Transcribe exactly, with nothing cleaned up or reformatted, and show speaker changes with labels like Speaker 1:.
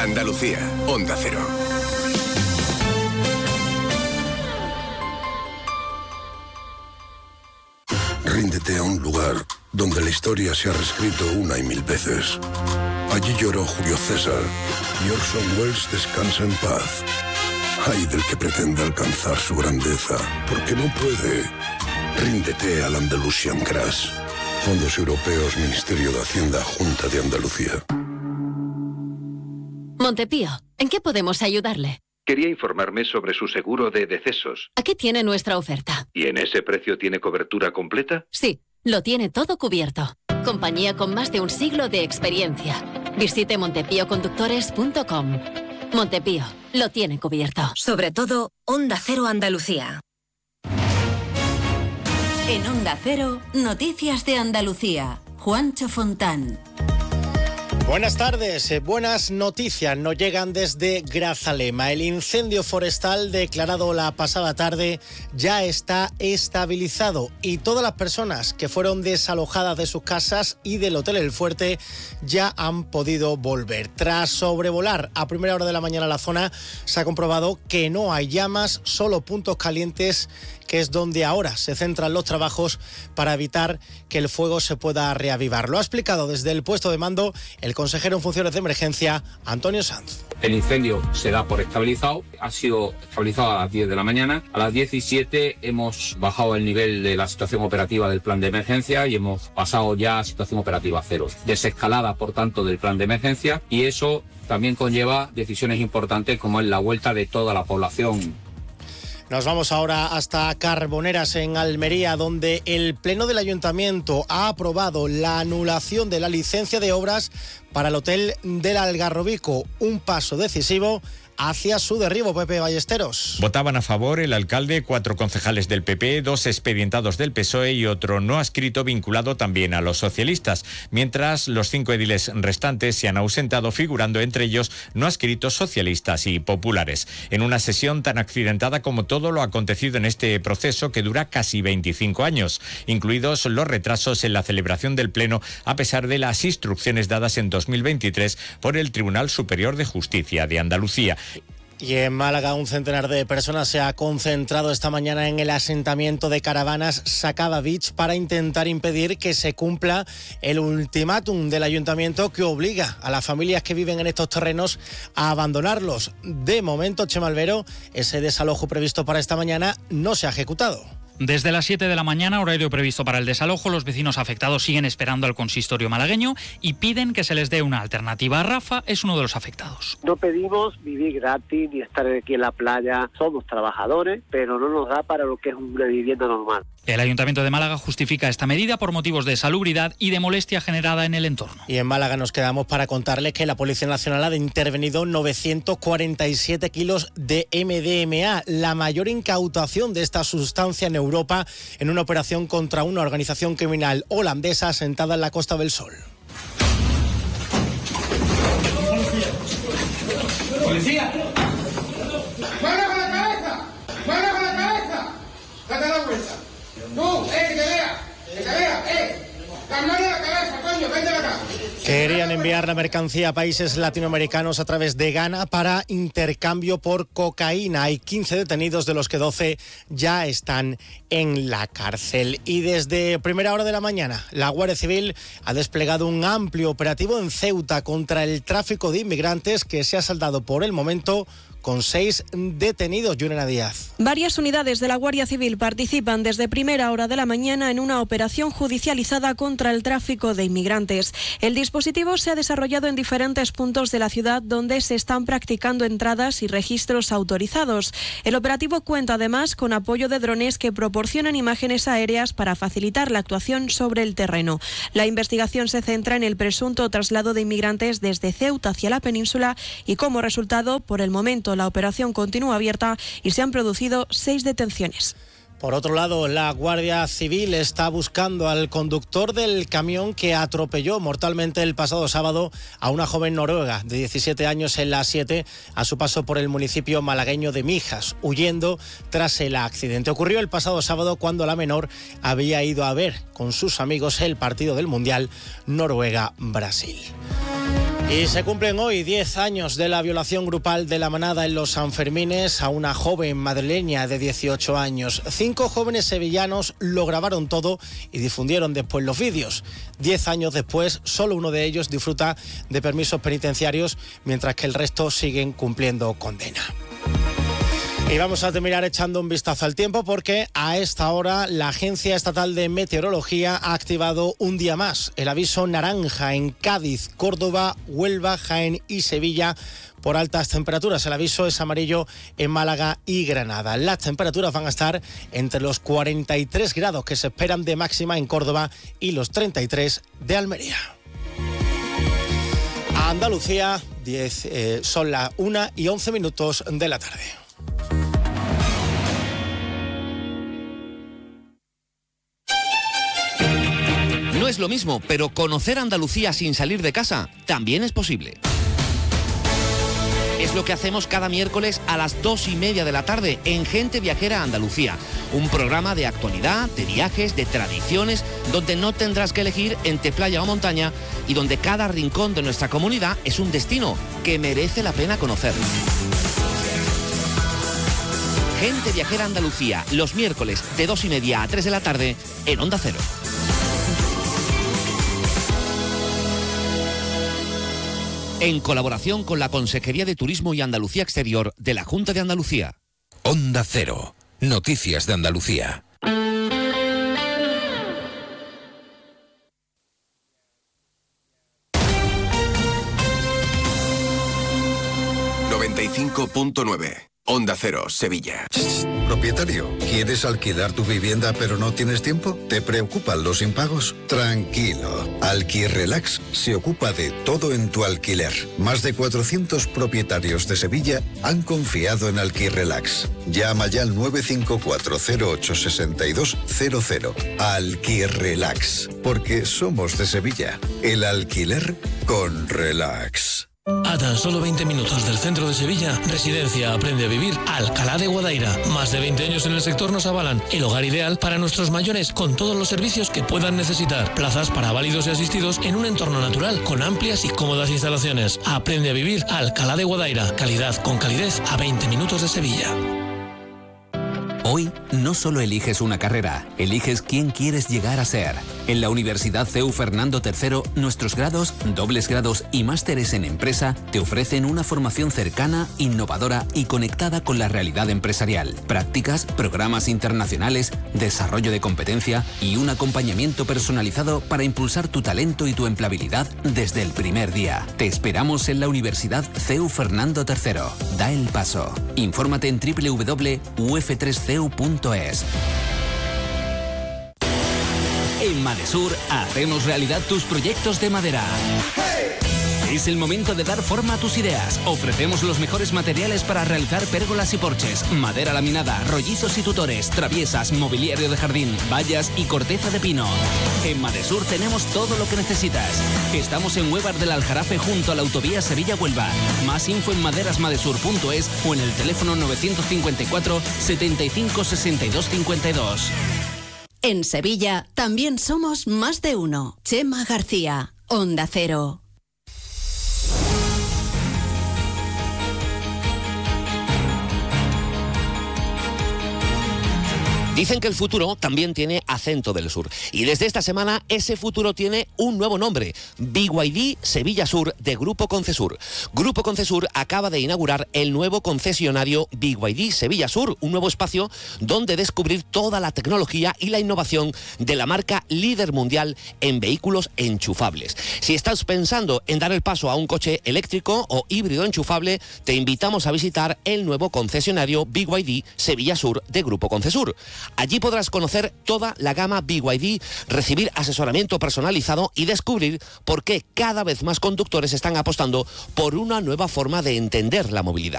Speaker 1: Andalucía, Onda Cero.
Speaker 2: Ríndete a un lugar donde la historia se ha reescrito una y mil veces. Allí lloró Julio César y Orson Welles descansa en paz. Ay del que pretenda alcanzar su grandeza, porque no puede. Ríndete al Andalusian Crash. Fondos Europeos, Ministerio de Hacienda, Junta de Andalucía.
Speaker 3: Montepío, ¿en qué podemos ayudarle?
Speaker 4: Quería informarme sobre su seguro de decesos.
Speaker 3: Aquí tiene nuestra oferta.
Speaker 4: ¿Y en ese precio tiene cobertura completa?
Speaker 3: Sí, lo tiene todo cubierto. Compañía con más de un siglo de experiencia. Visite montepío conductores punto com. Montepío, lo tiene cubierto.
Speaker 5: Sobre todo, Onda Cero Andalucía.
Speaker 6: En Onda Cero, Noticias de Andalucía. Juancho Fontán.
Speaker 7: Buenas tardes, eh, buenas noticias nos llegan desde Grazalema. El incendio forestal declarado la pasada tarde ya está estabilizado y todas las personas que fueron desalojadas de sus casas y del Hotel El Fuerte ya han podido volver. Tras sobrevolar a primera hora de la mañana la zona, se ha comprobado que no hay llamas, solo puntos calientes, que es donde ahora se centran los trabajos para evitar que el fuego se pueda reavivar. Lo ha explicado desde el puesto de mando el consejero en funciones de emergencia, Antonio Sanz.
Speaker 8: El incendio se da por estabilizado, ha sido estabilizado a las diez de la mañana. A las diecisiete hemos bajado el nivel de la situación operativa del plan de emergencia y hemos pasado ya a situación operativa cero. Desescalada, por tanto, del plan de emergencia, y eso también conlleva decisiones importantes como es la vuelta de toda la población.
Speaker 7: Nos vamos ahora hasta Carboneras, en Almería, donde el Pleno del Ayuntamiento ha aprobado la anulación de la licencia de obras para el Hotel del Algarrobico, un paso decisivo hacia su derribo. Pepe Ballesteros.
Speaker 9: Votaban a favor el alcalde, cuatro concejales del P P, dos expedientados del P S O E y otro no adscrito vinculado también a los socialistas, mientras los cinco ediles restantes se han ausentado, figurando entre ellos no adscritos socialistas y populares. En una sesión tan accidentada como todo lo acontecido en este proceso, que dura casi veinticinco años, incluidos los retrasos en la celebración del Pleno, a pesar de las instrucciones dadas en dos mil veintitrés por el Tribunal Superior de Justicia de Andalucía.
Speaker 7: Y en Málaga, un centenar de personas se ha concentrado esta mañana en el asentamiento de caravanas Sacaba Beach para intentar impedir que se cumpla el ultimátum del ayuntamiento que obliga a las familias que viven en estos terrenos a abandonarlos. De momento, Chema Albero, ese desalojo previsto para esta mañana no se ha ejecutado.
Speaker 10: Desde las siete de la mañana, horario previsto para el desalojo, los vecinos afectados siguen esperando al consistorio malagueño y piden que se les dé una alternativa. Rafa es uno de los afectados.
Speaker 11: No pedimos vivir gratis ni estar aquí en la playa. Somos trabajadores, pero no nos da para lo que es una vivienda normal.
Speaker 10: El Ayuntamiento de Málaga justifica esta medida por motivos de salubridad y de molestia generada en el entorno.
Speaker 7: Y en Málaga nos quedamos para contarles que la Policía Nacional ha intervenido novecientos cuarenta y siete kilos de M D M A, la mayor incautación de esta sustancia en Europa, en una operación contra una organización criminal holandesa asentada en la Costa del Sol.
Speaker 12: ¡Policía! ¡Mano con la cabeza! ¡Mano con la cabeza! ¡Date la vuelta! ¡Tú! ¡Eh, que te vea! ¡Que te vea! ¡Eh! ¡La mano en la cabeza, coño! ¡Vente acá!
Speaker 7: Querían enviar la mercancía a países latinoamericanos a través de Ghana para intercambio por cocaína. Hay quince detenidos, de los que doce ya están en la cárcel. Y desde primera hora de la mañana, la Guardia Civil ha desplegado un amplio operativo en Ceuta contra el tráfico de inmigrantes, que se ha saldado por el momento con seis detenidos. Yurena Díaz.
Speaker 13: Varias unidades de la Guardia Civil participan desde primera hora de la mañana en una operación judicializada contra el tráfico de inmigrantes. El dispositivo se ha desarrollado en diferentes puntos de la ciudad donde se están practicando entradas y registros autorizados. El operativo cuenta además con apoyo de drones que proporcionan imágenes aéreas para facilitar la actuación sobre el terreno. La investigación se centra en el presunto traslado de inmigrantes desde Ceuta hacia la península y, como resultado, por el momento la operación continúa abierta y se han producido seis detenciones.
Speaker 7: Por otro lado, la Guardia Civil está buscando al conductor del camión que atropelló mortalmente el pasado sábado a una joven noruega de diecisiete años en la A siete a su paso por el municipio malagueño de Mijas, huyendo tras el accidente. Ocurrió el pasado sábado cuando la menor había ido a ver con sus amigos el partido del Mundial Noruega-Brasil. Y se cumplen hoy diez años de la violación grupal de la manada en los Sanfermines a una joven madrileña de dieciocho años. Cinco jóvenes sevillanos lo grabaron todo y difundieron después los vídeos. Diez años después, solo uno de ellos disfruta de permisos penitenciarios, mientras que el resto siguen cumpliendo condena. Y vamos a terminar echando un vistazo al tiempo porque a esta hora la Agencia Estatal de Meteorología ha activado un día más el aviso naranja en Cádiz, Córdoba, Huelva, Jaén y Sevilla por altas temperaturas. El aviso es amarillo en Málaga y Granada. Las temperaturas van a estar entre los cuarenta y tres grados que se esperan de máxima en Córdoba y los treinta y tres de Almería. A Andalucía, diez, eh, son las una y once minutos de la tarde.
Speaker 1: No es lo mismo, pero conocer Andalucía sin salir de casa también es posible. Es lo que hacemos cada miércoles a las dos y media de la tarde en Gente Viajera Andalucía, un programa de actualidad, de viajes, de tradiciones, donde no tendrás que elegir entre playa o montaña y donde cada rincón de nuestra comunidad es un destino que merece la pena conocer. Gente Viajera Andalucía, los miércoles de dos y media a tres de la tarde en Onda Cero. En colaboración con la Consejería de Turismo y Andalucía Exterior de la Junta de Andalucía.
Speaker 14: Onda Cero. Noticias de Andalucía.
Speaker 15: noventa y cinco punto nueve. Onda Cero, Sevilla.
Speaker 16: Propietario, ¿quieres alquilar tu vivienda pero no tienes tiempo? ¿Te preocupan los impagos? Tranquilo, Alquirrelax se ocupa de todo en tu alquiler. Más de cuatrocientos propietarios de Sevilla han confiado en Alquirrelax. Llama ya al nueve cinco cuatro cero ocho seis dos cero cero. Alquirrelax, porque somos de Sevilla. El alquiler con relax.
Speaker 17: A tan solo veinte minutos del centro de Sevilla, Residencia Aprende a Vivir Alcalá de Guadaira. Más de veinte años en el sector nos avalan. El hogar ideal para nuestros mayores con todos los servicios que puedan necesitar. Plazas para válidos y asistidos en un entorno natural con amplias y cómodas instalaciones. Aprende a Vivir Alcalá de Guadaira. Calidad con calidez a veinte minutos de Sevilla.
Speaker 1: Hoy no solo eliges una carrera, eliges quién quieres llegar a ser. En la Universidad C E U Fernando tercero, nuestros grados, dobles grados y másteres en empresa te ofrecen una formación cercana, innovadora y conectada con la realidad empresarial. Prácticas, programas internacionales, desarrollo de competencia y un acompañamiento personalizado para impulsar tu talento y tu empleabilidad desde el primer día. Te esperamos en la Universidad C E U Fernando tercero. Da el paso. Infórmate en doble u doble u doble u punto u f tres c e u punto es. En Madesur hacemos realidad tus proyectos de madera. Es el momento de dar forma a tus ideas. Ofrecemos los mejores materiales para realizar pérgolas y porches, madera laminada, rollizos y tutores, traviesas, mobiliario de jardín, vallas y corteza de pino. En Madesur tenemos todo lo que necesitas. Estamos en Huevar del Aljarafe junto a la autovía Sevilla-Huelva. Más info en maderasmadesur punto es o en el teléfono novecientos cincuenta y cuatro, setenta y cinco, sesenta y dos cincuenta y dos.
Speaker 6: En Sevilla también somos más de uno. Chema García, Onda Cero.
Speaker 1: Dicen que el futuro también tiene acento del sur. Y desde esta semana ese futuro tiene un nuevo nombre. B Y D Sevilla Sur de Grupo Concesur. Grupo Concesur acaba de inaugurar el nuevo concesionario B Y D Sevilla Sur. Un nuevo espacio donde descubrir toda la tecnología y la innovación de la marca líder mundial en vehículos enchufables. Si estás pensando en dar el paso a un coche eléctrico o híbrido enchufable, te invitamos a visitar el nuevo concesionario B Y D Sevilla Sur de Grupo Concesur. Allí podrás conocer toda la gama B Y D, recibir asesoramiento personalizado y descubrir por qué cada vez más conductores están apostando por una nueva forma de entender la movilidad.